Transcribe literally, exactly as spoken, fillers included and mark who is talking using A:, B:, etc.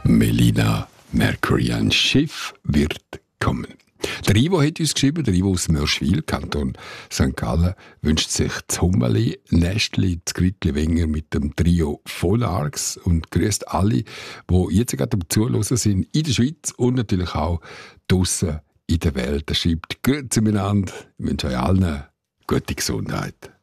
A: Melina Mercury, ein Schiff wird kommen. Der Ivo hat uns geschrieben, der Ivo aus Mörschwil, Kanton Sankt Gallen, wünscht sich das Hummerli, Nestli, das Gritli-Wenger mit dem Trio Volarx und grüßt alle, die jetzt gerade am Zuhören sind, in der Schweiz und natürlich auch draussen in der Welt. Er schreibt, grüezi miteinander, ich wünsche euch allen gute Gesundheit.